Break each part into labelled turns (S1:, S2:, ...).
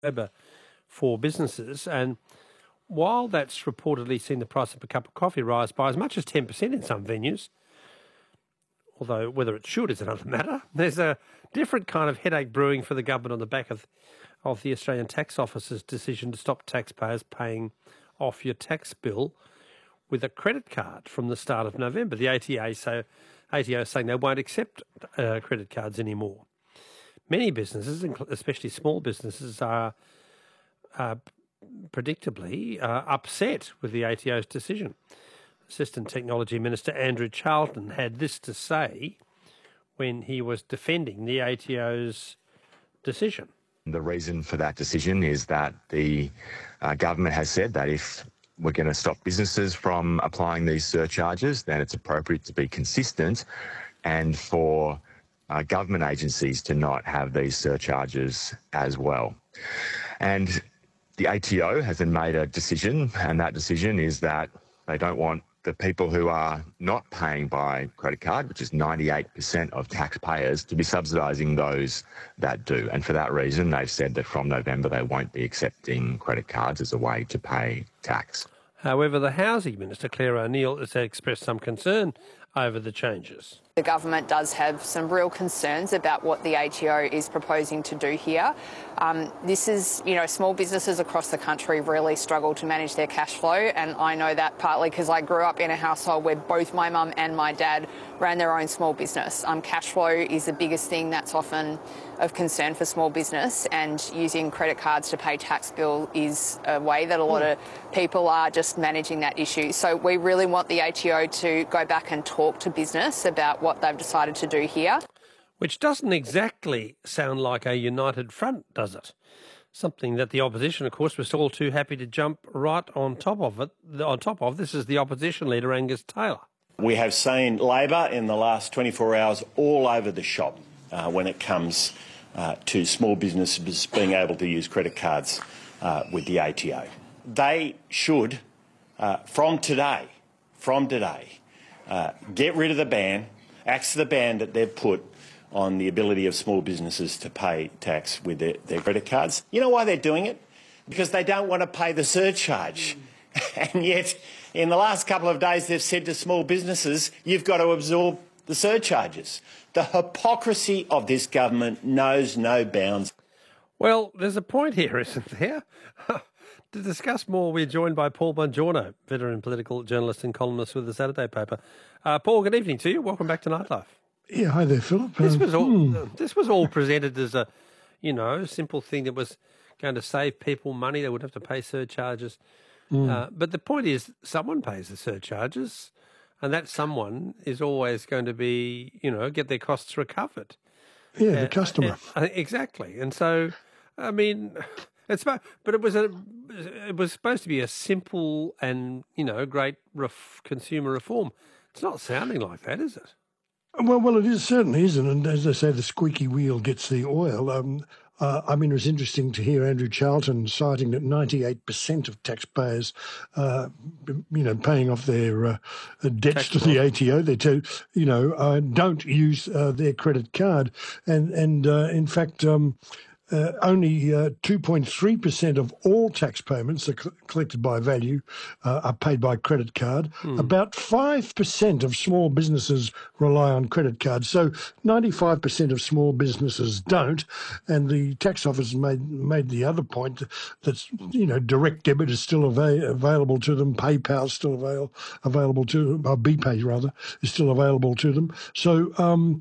S1: for businesses. And while that's reportedly seen the price of a cup of coffee rise by as much as 10% in some venues, although whether it should is another matter, there's a different kind of headache brewing for the government on the back of the Australian Tax Office's decision to stop taxpayers paying off your tax bill with a credit card from the start of November. The ATO is saying they won't accept credit cards anymore. Many businesses, especially small businesses, are predictably upset with the ATO's decision. Assistant Technology Minister Andrew Charlton had this to say when he was defending the ATO's decision.
S2: The reason for that decision is that the government has said that if we're going to stop businesses from applying these surcharges, then it's appropriate to be consistent and for government agencies to not have these surcharges as well. And the ATO has then made a decision, and that decision is that they don't want the people who are not paying by credit card, which is 98% of taxpayers, to be subsidising those that do. And for that reason, they've said that from November they won't be accepting credit cards as a way to pay tax.
S1: However, the Housing Minister, Claire O'Neill, has expressed some concern over the changes.
S3: The government does have some real concerns about what the ATO is proposing to do here. This is, small businesses across the country really struggle to manage their cash flow, and I know that partly because I grew up in a household where both my mum and my dad ran their own small business. Cash flow is the biggest thing that's often of concern for small business, and using credit cards to pay tax bill is a way that a lot of people are just managing that issue. So we really want the ATO to go back and talk to business about what they've decided to do here.
S1: Which doesn't exactly sound like a united front, does it? Something that the opposition, of course, was all too happy to jump right on top of. This is the opposition leader, Angus Taylor.
S4: We have seen Labor in the last 24 hours all over the shop when it comes to small businesses being able to use credit cards with the ATO. They should, from today, get rid of the ban, axe the ban that they've put on the ability of small businesses to pay tax with their credit cards. You know why they're doing it? Because they don't want to pay the surcharge. And yet, in the last couple of days, they've said to small businesses, you've got to absorb the surcharges. The hypocrisy of this government knows no bounds.
S1: Well, there's a point here, isn't there? To discuss more, we're joined by Paul Bongiorno, veteran political journalist and columnist with the Saturday paper. Paul, good evening to you. Welcome back to Nightlife.
S5: Yeah, hi there, Philip.
S1: This was all presented as a, simple thing that was going to save people money. They would have to pay surcharges. But the point is, someone pays the surcharges, and that someone is always going to be, get their costs recovered.
S5: Yeah, the customer.
S1: Exactly. And so, I mean, but it was supposed to be a simple and, great consumer reform. It's not sounding like that, is it?
S5: Well, it is certainly isn't. And as they say, the squeaky wheel gets the oil. It was interesting to hear Andrew Charlton citing that 98% of taxpayers, paying off their debts to the ATO, don't use their credit card, and in fact. Only 2.3% of all tax payments are collected by value are paid by credit card. About 5% of small businesses rely on credit cards. So 95% of small businesses don't. And the tax office made the other point that direct debit is still available to them. PayPal is still available to them. BPay rather is still available to them. So.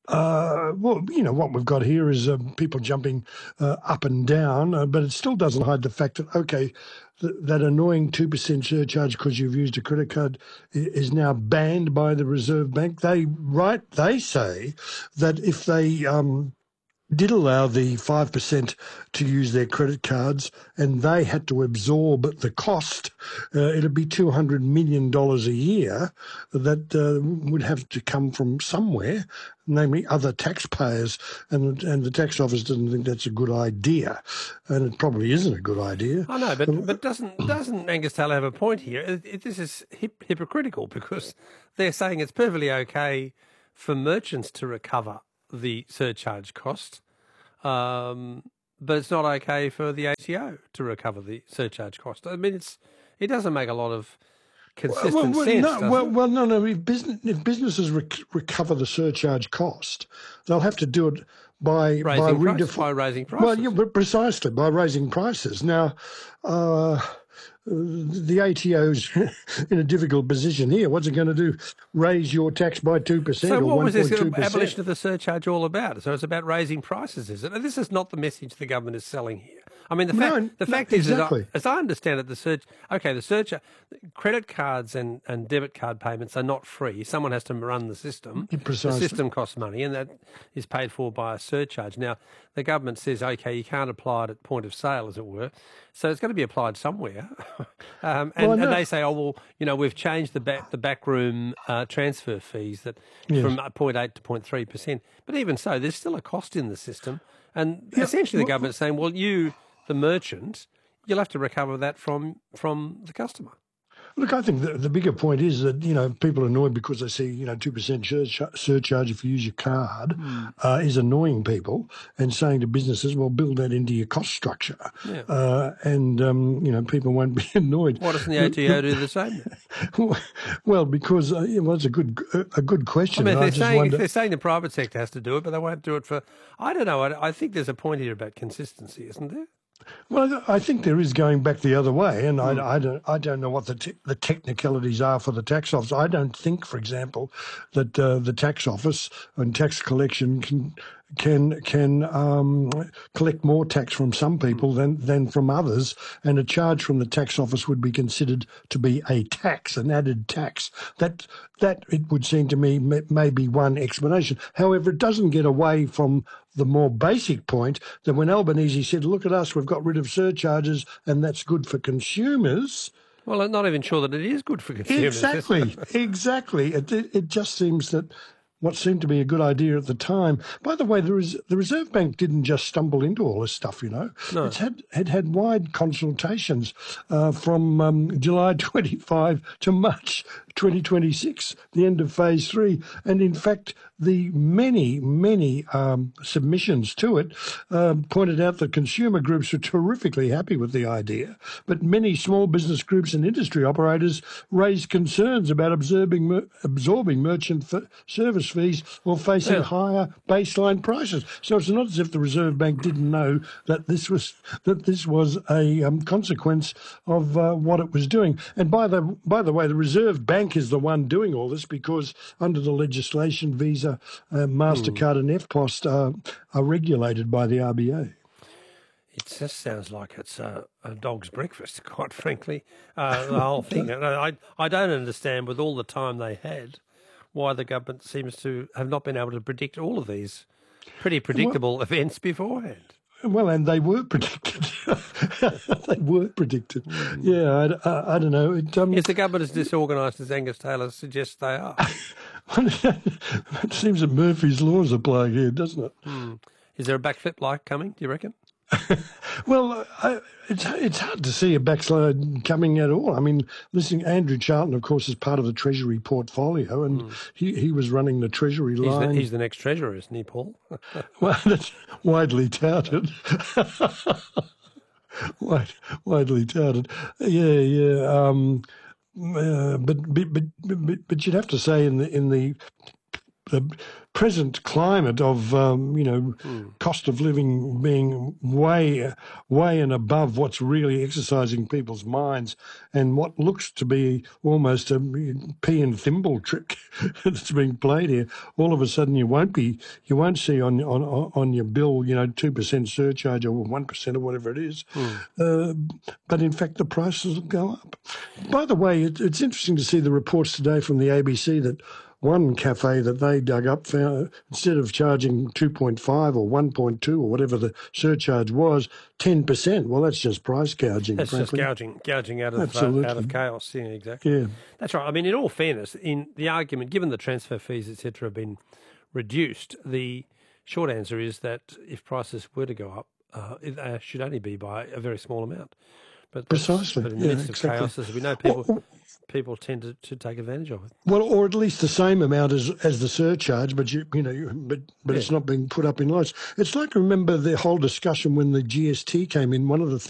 S5: What we've got here is people jumping up and down, but it still doesn't hide the fact that, that annoying 2% surcharge because you've used a credit card is now banned by the Reserve Bank. They say that if they did allow the 5% to use their credit cards and they had to absorb the cost, it'd be $200 million a year that would have to come from somewhere, namely other taxpayers. And the tax office doesn't think that's a good idea. And it probably isn't a good idea.
S1: I know, but doesn't Angus Taylor have a point here? This is hypocritical because they're saying it's perfectly okay for merchants to recover the surcharge cost, but it's not okay for the ATO to recover the surcharge cost. I mean, it doesn't make a lot of consistent sense.
S5: No. If businesses recover the surcharge cost, they'll have to do it by
S1: raising prices.
S5: Well, yeah, but precisely by raising prices. Now, the ATO's in a difficult position here. What's it going to do? Raise your tax by 2%
S1: so
S5: or 1.2%?
S1: So what was this abolition of the surcharge all about? So it's about raising prices, is it? And this is not the message the government is selling here. I mean, the fact is,
S5: exactly.
S1: as I understand it, the credit cards and debit card payments are not free. Someone has to run the system.
S5: Precisely.
S1: The system costs money, and that is paid for by a surcharge. Now, the government says, okay, you can't apply it at point of sale, as it were. So it's got to be applied somewhere. And they say, we've changed the backroom transfer fees from 0.8 to 0.3%. But even so, there's still a cost in the system. And essentially the government's saying, well, you, the merchant, you'll have to recover that from the customer.
S5: Look, I think the bigger point is that, people are annoyed because they see, 2% surcharge if you use your card is annoying people, and saying to businesses, well, build that into your cost structure. Yeah. People won't be annoyed.
S1: Why doesn't the ATO do the same?
S5: Well, because, it's a good question.
S1: I mean, they're saying the private sector has to do it, but they won't do it for, I don't know, I think there's a point here about consistency, isn't there?
S5: Well, I think there is going back the other way, and I don't know what the technicalities are for the tax office. I don't think, for example, that the tax office and tax collection can collect more tax from some people than from others, and a charge from the tax office would be considered to be a tax, an added tax. That it would seem to me may be one explanation. However, it doesn't get away from the more basic point that when Albanese said, look at us, we've got rid of surcharges and that's good for consumers.
S1: Well, I'm not even sure that it is good for consumers.
S5: Exactly. It just seems that what seemed to be a good idea at the time. By the way, the Reserve Bank didn't just stumble into all this stuff, No. It's had wide consultations from July 25 to March 2026, the end of phase 3. And in fact, the many submissions to it pointed out that consumer groups were terrifically happy with the idea, but many small business groups and industry operators raised concerns about absorbing merchant service fees or facing higher baseline prices. So it's not as if the Reserve Bank didn't know that this was a consequence of what it was doing. And by the way, the Reserve Bank is the one doing all this, because under the legislation, Visa, MasterCard and EFTPOS are regulated by the RBA.
S1: It just sounds like it's a dog's breakfast, quite frankly, the whole thing. I don't understand, with all the time they had, why the government seems to have not been able to predict all of these pretty predictable events beforehand.
S5: Well, and they were predicted. They were predicted. Yeah, I don't know.
S1: Is the government as disorganised as Angus Taylor suggests they are?
S5: It seems that Murphy's Laws apply here, doesn't it?
S1: Is there a backflip like coming, do you reckon?
S5: Well, it's hard to see a backslide coming at all. I mean, listening, Andrew Charlton, of course, is part of the Treasury portfolio, and he was running the Treasury line.
S1: He's the next Treasurer, isn't he, Paul?
S5: Well, that's widely touted. Widely touted. Yeah. But you'd have to say in the present climate of cost of living being way and above what's really exercising people's minds, and what looks to be almost a pea and thimble trick that's being played here. All of a sudden, you won't see on your bill 2% surcharge or 1% or whatever it is, but in fact the prices will go up. By the way, it's interesting to see the reports today from the ABC that one cafe that they dug up found, instead of charging 2.5 or 1.2 or whatever the surcharge was, 10%. Well, that's just price gouging.
S1: That's
S5: frankly.
S1: Just gouging out of chaos. Yeah, exactly.
S5: Yeah.
S1: That's right. I mean, in all fairness, in the argument, given the transfer fees, etc., have been reduced, the short answer is that if prices were to go up, it should only be by a very small amount. But
S5: precisely.
S1: But in the midst of chaos, as we know, people people tend to take advantage of it.
S5: Well, or at least the same amount as the surcharge, but but it's not being put up in lots. It's like, remember the whole discussion when the GST came in. One of the